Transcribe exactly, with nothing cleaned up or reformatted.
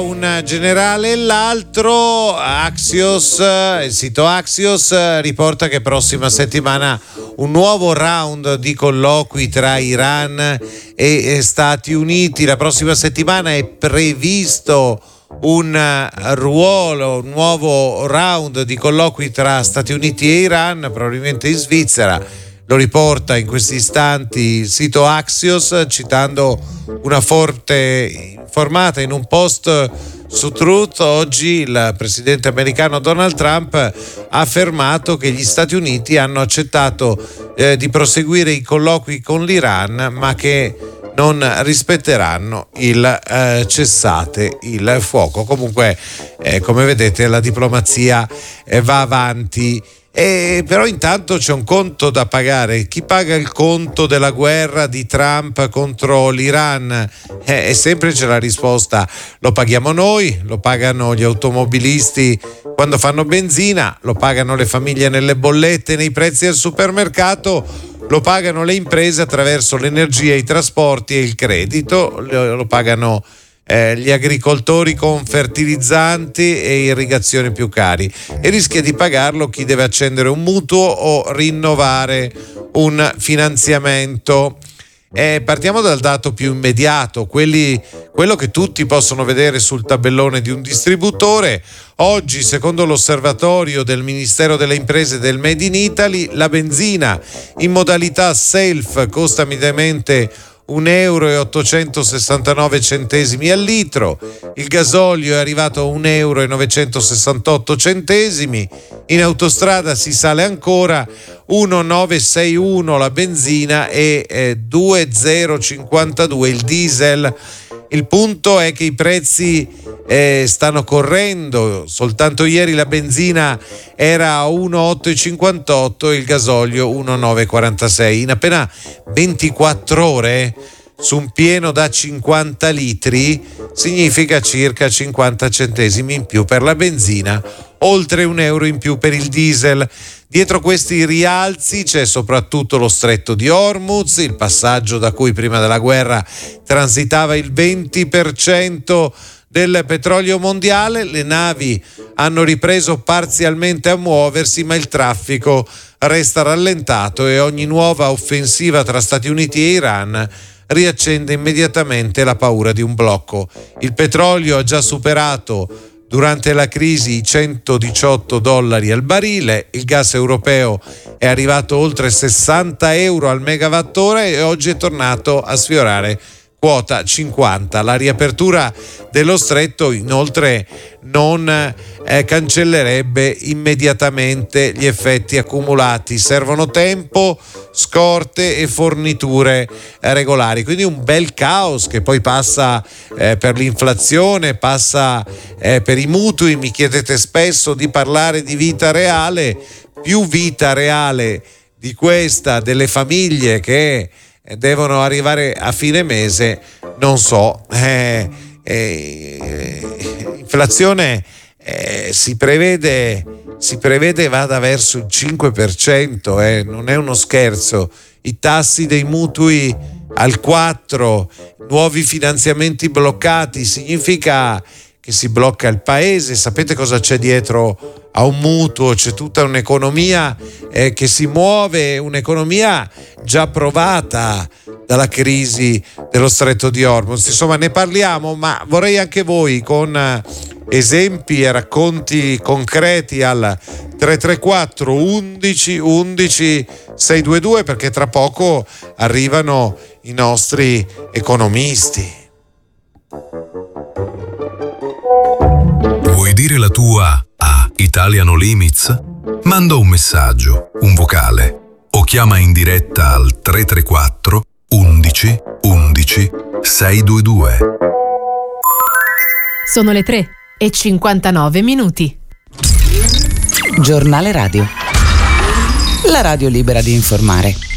Un generale e l'altro. Axios, il sito Axios riporta che prossima settimana un nuovo round di colloqui tra Iran e Stati Uniti. La prossima settimana è previsto un ruolo, un nuovo round di colloqui tra Stati Uniti e Iran, probabilmente in Svizzera. Lo riporta in questi istanti il sito Axios, citando una fonte informata in un post su Truth. Oggi il presidente americano Donald Trump ha affermato che gli Stati Uniti hanno accettato eh, di proseguire i colloqui con l'Iran, ma che non rispetteranno il eh, cessate il fuoco. Comunque, eh, come vedete, la diplomazia eh, va avanti. E però intanto c'è un conto da pagare. Chi paga il conto della guerra di Trump contro l'Iran? Eh, e sempre c'è la risposta: lo paghiamo noi, lo pagano gli automobilisti quando fanno benzina, lo pagano le famiglie nelle bollette, nei prezzi al supermercato, lo pagano le imprese attraverso l'energia, i trasporti e il credito, lo, lo pagano Eh, gli agricoltori con fertilizzanti e irrigazioni più cari, e rischia di pagarlo chi deve accendere un mutuo o rinnovare un finanziamento. Eh, partiamo dal dato più immediato, quelli, quello che tutti possono vedere sul tabellone di un distributore. Oggi, secondo l'osservatorio del Ministero delle Imprese del Made in Italy, la benzina in modalità self costa mediamente un euro e ottocentosessantanove centesimi al litro, il gasolio è arrivato a un euro e novecentosessantotto centesimi, in autostrada si sale ancora, uno virgola novecentosessantuno la benzina e eh, due virgola zero cinquantadue il diesel. Il punto è che i prezzi eh, stanno correndo. Soltanto ieri la benzina era a uno virgola ottocentocinquantotto e il gasolio uno virgola novecentoquarantasei. In appena ventiquattro ore, su un pieno da cinquanta litri, significa circa cinquanta centesimi in più per la benzina, oltre un euro in più per il diesel. Dietro questi rialzi c'è soprattutto lo stretto di Hormuz, il passaggio da cui prima della guerra transitava il venti per cento del petrolio mondiale. Le navi hanno ripreso parzialmente a muoversi, ma il traffico resta rallentato e ogni nuova offensiva tra Stati Uniti e Iran riaccende immediatamente la paura di un blocco. Il petrolio ha già superato durante la crisi i centodiciotto dollari al barile, il gas europeo è arrivato oltre sessanta euro al megawattora e oggi è tornato a sfiorare quota cinquanta. La riapertura dello stretto inoltre non eh, cancellerebbe immediatamente gli effetti accumulati, servono tempo, scorte e forniture eh, regolari, quindi un bel caos che poi passa eh, per l'inflazione, passa eh, per i mutui. Mi chiedete spesso di parlare di vita reale, più vita reale di questa delle famiglie che devono arrivare a fine mese, non so. Eh, eh, inflazione eh, si prevede si prevede vada verso il cinque per cento, eh, non è uno scherzo. I tassi dei mutui al quattro per cento, nuovi finanziamenti bloccati, significa che si blocca il paese. Sapete cosa c'è dietro a un mutuo? C'è tutta un'economia eh, che si muove, un'economia già provata dalla crisi dello stretto di Hormuz. Insomma, ne parliamo, ma vorrei anche voi con eh, esempi e racconti concreti al tre tre quattro undici undici seicentoventidue, perché tra poco arrivano i nostri economisti. Vuoi dire la tua a Italiano Limits? Manda un messaggio, un vocale o chiama in diretta al tre tre quattro undici undici seicentoventidue. Sono le tre e cinquantanove minuti. Giornale Radio. La radio libera di informare.